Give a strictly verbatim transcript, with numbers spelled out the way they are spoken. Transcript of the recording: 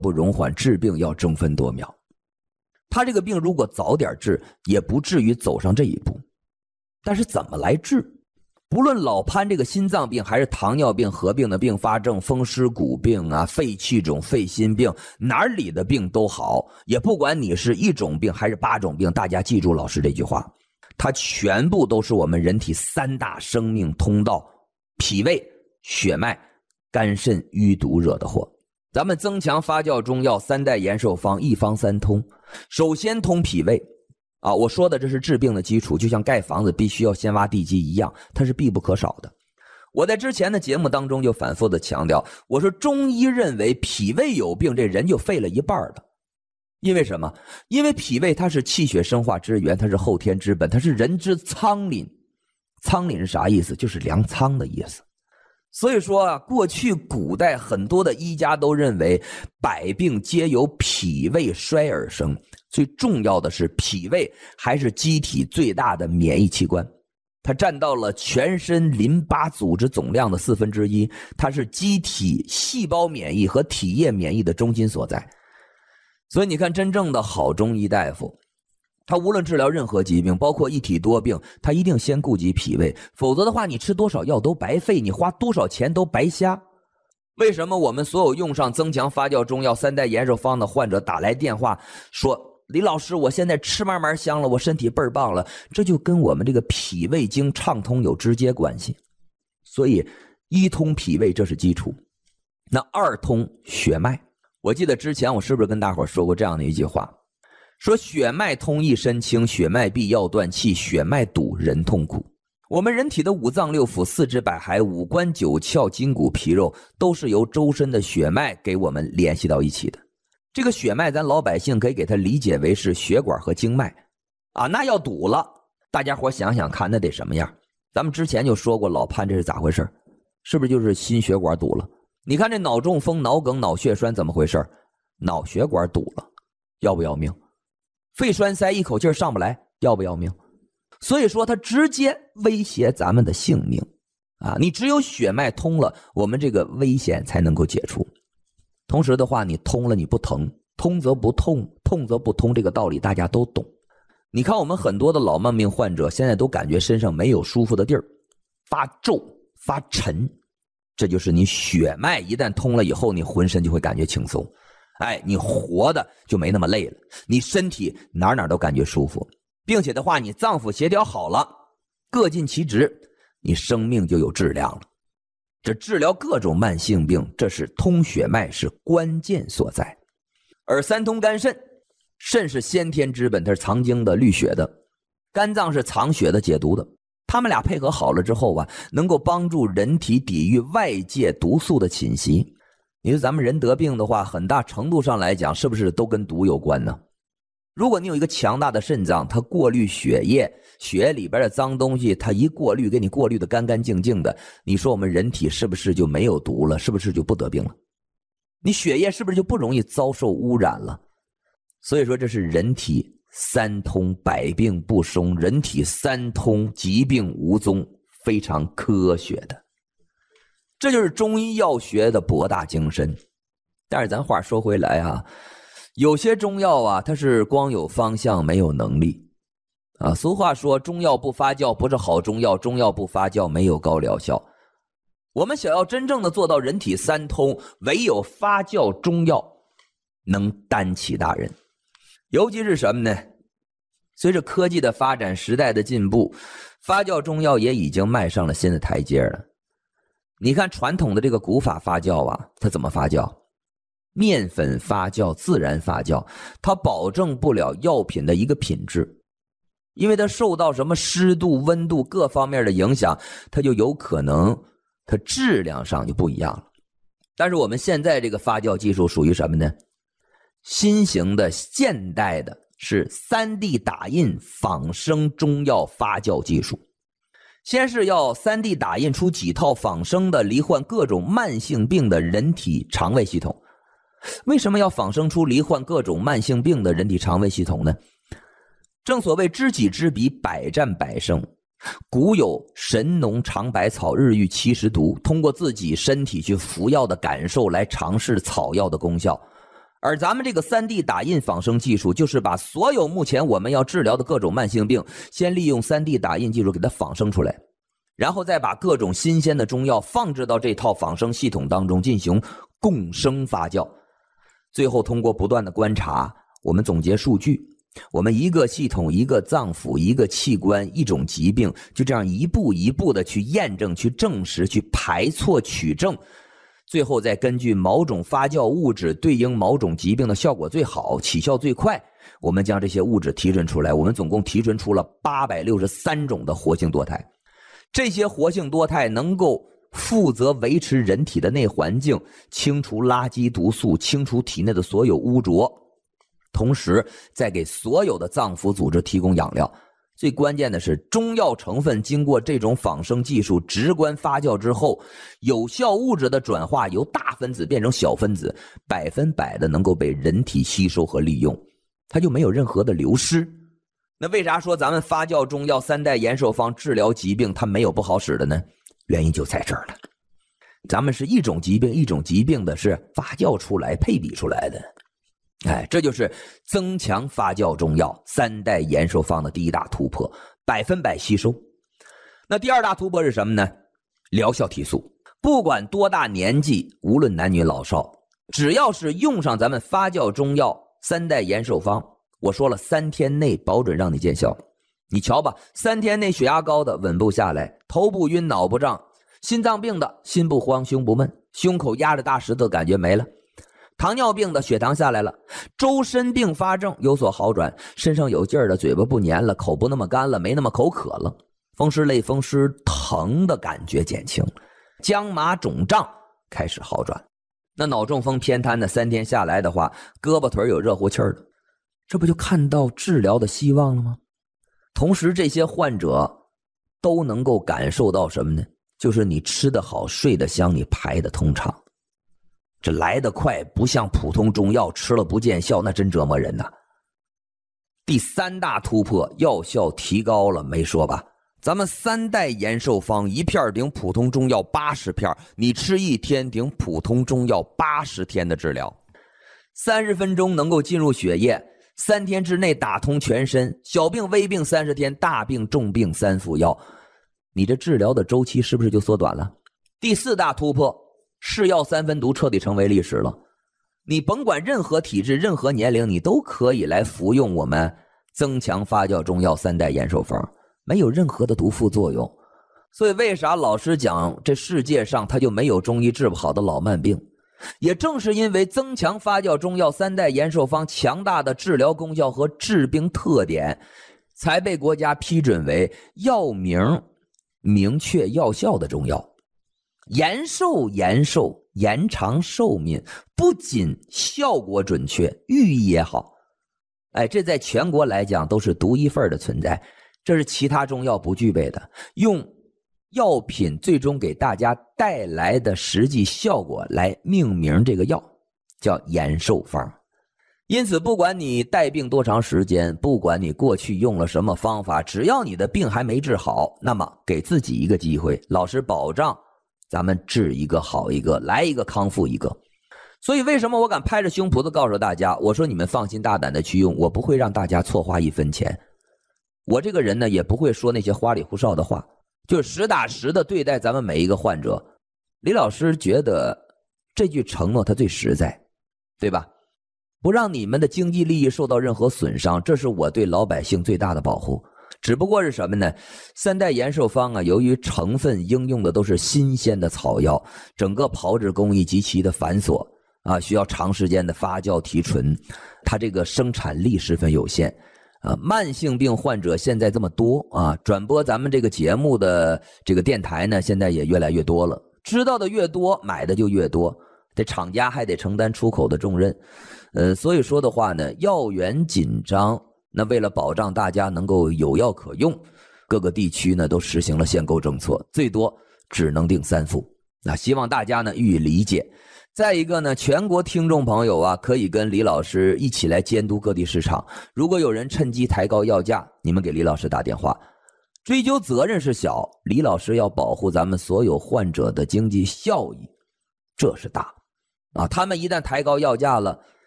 不容缓，治病要争分夺秒。他这个病如果早点治，也不至于走上这一步。但是怎么来治？不论老潘这个心脏病还是糖尿病合并的并发症、风湿骨病啊、肺气肿、肺心病，哪里的病都好，也不管你是一种病还是八种病，大家记住老师这句话，它全部都是我们人体三大生命通道：脾胃、血脉、肝肾淤堵惹的祸。咱们增强发酵中药三代延寿方一方三通，首先通脾胃啊，我说的这是治病的基础，就像盖房子必须要先挖地基一样，它是必不可少的。我在之前的节目当中就反复的强调，我说中医认为脾胃有病，这人就废了一半了。因为什么？因为脾胃它是气血生化之源，它是后天之本，它是人之仓廪。仓廪是啥意思？就是粮仓的意思。所以说啊，过去古代很多的医家都认为百病皆由脾胃衰而生，最重要的是脾胃还是机体最大的免疫器官，它占到了全身淋巴组织总量的四分之一，它是机体细胞免疫和体液免疫的中心所在。所以你看，真正的好中医大夫，他无论治疗任何疾病，包括一体多病，他一定先顾及脾胃，否则的话你吃多少药都白费，你花多少钱都白瞎。为什么我们所有用上增强发酵中药三代延寿方的患者打来电话说，李老师我现在吃慢慢香了，我身体倍儿棒了，这就跟我们这个脾胃经畅通有直接关系。所以一通脾胃这是基础，那二通血脉。我记得之前我是不是跟大伙说过这样的一句话，说血脉通益身轻，血脉闭药断气，血脉堵人痛苦。我们人体的五脏六腑、四肢百骸、五官九窍、筋骨皮肉，都是由周身的血脉给我们联系到一起的。这个血脉咱老百姓可以给它理解为是血管和经脉啊，那要堵了，大家伙想想看那得什么样。咱们之前就说过老潘这是咋回事，是不是就是心血管堵了？你看这脑中风、脑梗、脑血栓怎么回事？脑血管堵了，要不要命？肺栓塞一口气上不来，要不要命？所以说它直接威胁咱们的性命啊！你只有血脉通了，我们这个危险才能够解除。同时的话，你通了你不疼，通则不痛，痛则不通，这个道理大家都懂。你看我们很多的老慢病患者现在都感觉身上没有舒服的地儿，发皱发沉，这就是你血脉一旦通了以后，你浑身就会感觉轻松，哎，你活的就没那么累了，你身体哪哪都感觉舒服，并且的话你脏腑协调好了，各尽其职，你生命就有质量了。这治疗各种慢性病，这是通血脉是关键所在。而三通肝肾，肾是先天之本，它是藏精的滤血的，肝脏是藏血的解毒的，他们俩配合好了之后啊，能够帮助人体抵御外界毒素的侵袭。你说咱们人得病的话，很大程度上来讲是不是都跟毒有关呢？如果你有一个强大的肾脏，它过滤血液，血液里边的脏东西它一过滤给你过滤的干干净净的，你说我们人体是不是就没有毒了？是不是就不得病了？你血液是不是就不容易遭受污染了？所以说这是人体三通百病不生，人体三通疾病无踪，非常科学的。这就是中医药学的博大精深。但是咱话说回来啊，有些中药啊，它是光有方向没有能力啊。俗话说中药不发酵不是好中药，中药不发酵没有高疗效。我们想要真正的做到人体三通，唯有发酵中药能担起大任。尤其是什么呢？随着科技的发展，时代的进步，发酵中药也已经迈上了新的台阶了。你看传统的这个古法发酵啊，它怎么发酵？面粉发酵，自然发酵，它保证不了药品的一个品质，因为它受到什么湿度、温度各方面的影响，它就有可能它质量上就不一样了。但是我们现在这个发酵技术属于什么呢？新型的现代的是 三 D 打印仿生中药发酵技术。先是要 三 D 打印出几套仿生的罹患各种慢性病的人体肠胃系统。为什么要仿生出罹患各种慢性病的人体肠胃系统呢？正所谓知己知彼，百战百胜。古有神农尝百草，日遇七十毒，通过自己身体去服药的感受来尝试草药的功效而咱们这个 三 D 打印仿生技术，就是把所有目前我们要治疗的各种慢性病，先利用 三 D 打印技术给它仿生出来，然后再把各种新鲜的中药放置到这套仿生系统当中进行共生发酵。最后通过不断的观察，我们总结数据，我们一个系统、一个脏腑、一个器官、一种疾病，就这样一步一步的去验证、去证实、去排错取证，最后再根据某种发酵物质对应某种疾病的效果最好、起效最快，我们将这些物质提纯出来。我们总共提纯出了八百六十三种的活性多肽，这些活性多肽能够负责维持人体的内环境，清除垃圾毒素，清除体内的所有污浊，同时再给所有的脏腑组织提供养料。最关键的是，中药成分经过这种仿生技术直观发酵之后，有效物质的转化由大分子变成小分子，百分百的能够被人体吸收和利用，它就没有任何的流失。那为啥说咱们发酵中药三代延寿方治疗疾病它没有不好使的呢？原因就在这儿了。咱们是一种疾病一种疾病的是发酵出来配比出来的。哎，这就是增强发酵中药三代延寿方的第一大突破，百分百吸收。那第二大突破是什么呢？疗效提速。不管多大年纪，无论男女老少，只要是用上咱们发酵中药三代延寿方，我说了三天内保准让你见效。你瞧吧，三天内血压高的稳步下来，头不晕脑不胀，心脏病的心不慌胸不闷，胸口压着大石头感觉没了，糖尿病的血糖下来了，周身并发症有所好转，身上有劲儿的，嘴巴不黏了，口不那么干了，没那么口渴了，风湿类风湿疼的感觉减轻，僵麻肿胀开始好转。那脑中风偏瘫的三天下来的话，胳膊腿有热乎气儿的，这不就看到治疗的希望了吗？同时这些患者都能够感受到什么呢？就是你吃得好，睡得香，你排得通畅。这来得快，不像普通中药吃了不见效，那真折磨人呐。第三大突破，药效提高了，没说吧？咱们三代延寿方一片顶普通中药八十片，你吃一天顶普通中药八十天的治疗，三十分钟能够进入血液，三天之内打通全身，小病微病三十天，大病重病三服药，你这治疗的周期是不是就缩短了？第四大突破，是药三分毒彻底成为历史了。你甭管任何体质任何年龄，你都可以来服用我们增强发酵中药三代延寿方，没有任何的毒副作用。所以为啥老师讲这世界上它就没有中医治不好的老慢病？也正是因为增强发酵中药三代延寿方强大的治疗功效和治病特点，才被国家批准为药名明确药效的中药。延寿延寿延长寿命，不仅效果准确，寓意也好，哎，这在全国来讲都是独一份的存在，这是其他中药不具备的，用药品最终给大家带来的实际效果来命名这个药，叫延寿方。因此不管你带病多长时间，不管你过去用了什么方法，只要你的病还没治好，那么给自己一个机会，老师保障咱们治一个好一个，来一个康复一个。所以为什么我敢拍着胸脯子告诉大家，我说你们放心大胆的去用，我不会让大家错花一分钱。我这个人呢，也不会说那些花里胡哨的话，就实打实的对待咱们每一个患者。李老师觉得这句承诺它最实在，对吧？不让你们的经济利益受到任何损伤，这是我对老百姓最大的保护。只不过是什么呢？三代延寿方啊，由于成分应用的都是新鲜的草药，整个炮制工艺极其的繁琐啊，需要长时间的发酵提纯，它这个生产力十分有限啊。慢性病患者现在这么多啊，转播咱们这个节目的这个电台呢，现在也越来越多了，知道的越多，买的就越多，这厂家还得承担出口的重任。呃，所以说的话呢，药源紧张，那为了保障大家能够有药可用，各个地区呢都实行了限购政策，最多只能定三副。那希望大家呢予以理解。再一个呢，全国听众朋友啊，可以跟李老师一起来监督各地市场。如果有人趁机抬高药价，你们给李老师打电话。追究责任是小，李老师要保护咱们所有患者的经济效益，这是大。啊，他们一旦抬高药价了，